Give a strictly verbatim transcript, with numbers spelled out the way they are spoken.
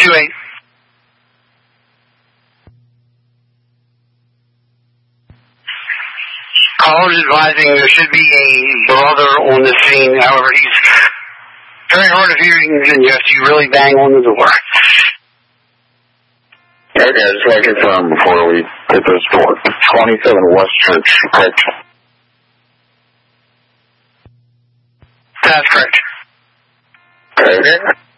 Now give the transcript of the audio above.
two eight. Callers advising there should be a brother on the scene. However, he's very hard of hearing and you have to really bang on the door. Okay, I just want to confirm before we hit this door. twenty-seven West Church, correct? That's correct. Okay.